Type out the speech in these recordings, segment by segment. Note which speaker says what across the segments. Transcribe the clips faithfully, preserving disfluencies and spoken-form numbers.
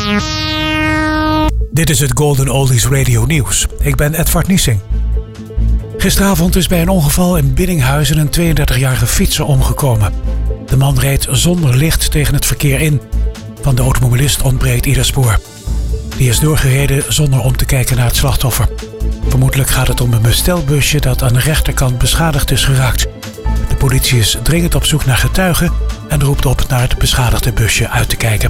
Speaker 1: Dit is het Golden Oldies Radio Nieuws. Ik ben Edward Niesing. Gisteravond is bij een ongeval in Biddinghuizen een tweeëndertigjarige fietser omgekomen. De man reed zonder licht tegen het verkeer in. Van de automobilist ontbreekt ieder spoor. Die is doorgereden zonder om te kijken naar het slachtoffer. Vermoedelijk gaat het om een bestelbusje dat aan de rechterkant beschadigd is geraakt. De politie is dringend op zoek naar getuigen en roept op naar het beschadigde busje uit te kijken.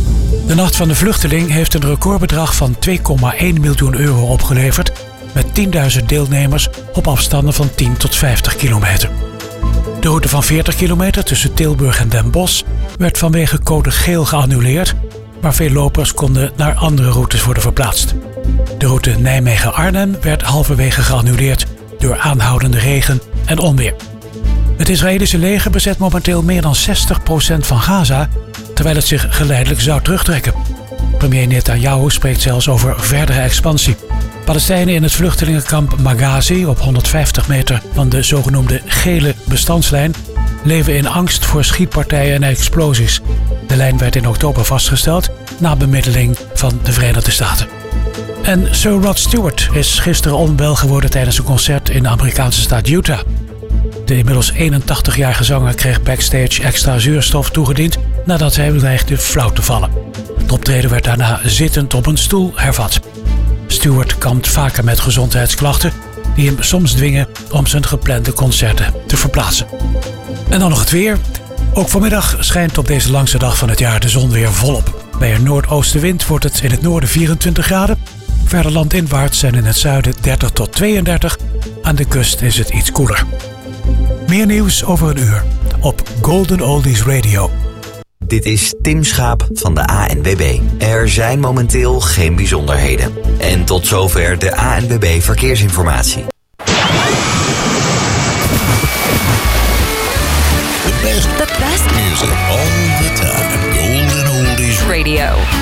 Speaker 1: De Nacht van de Vluchteling heeft een recordbedrag van twee komma één miljoen euro opgeleverd met tienduizend deelnemers op afstanden van tien tot vijftig kilometer. De route van veertig kilometer tussen Tilburg en Den Bosch werd vanwege code geel geannuleerd, maar veel lopers konden naar andere routes worden verplaatst. De route Nijmegen-Arnhem werd halverwege geannuleerd door aanhoudende regen en onweer. Het Israëlische leger bezet momenteel meer dan zestig procent van Gaza, terwijl het zich geleidelijk zou terugtrekken. Premier Netanyahu spreekt zelfs over verdere expansie. Palestijnen in het vluchtelingenkamp Maghazi op honderdvijftig meter van de zogenoemde gele bestandslijn leven in angst voor schietpartijen en explosies. De lijn werd in oktober vastgesteld na bemiddeling van de Verenigde Staten. En Sir Rod Stewart is gisteren onwel geworden tijdens een concert in de Amerikaanse staat Utah. De inmiddels eenentachtigjarige zanger kreeg backstage extra zuurstof toegediend nadat hij dreigde flauw te vallen. Het optreden werd daarna zittend op een stoel hervat. Stewart kampt vaker met gezondheidsklachten die hem soms dwingen om zijn geplande concerten te verplaatsen. En dan nog het weer. Ook vanmiddag schijnt op deze langste dag van het jaar de zon weer volop. Bij een noordoostenwind wordt het in het noorden vierentwintig graden. Verder landinwaarts en in het zuiden dertig tot tweeëndertig. Aan de kust is het iets koeler. Meer nieuws over een uur op Golden Oldies Radio.
Speaker 2: Dit is Tim Schaap van de A N W B. Er zijn momenteel geen bijzonderheden. En tot zover de A N W B Verkeersinformatie.
Speaker 3: The best, the best music all the time. Golden Oldies Radio.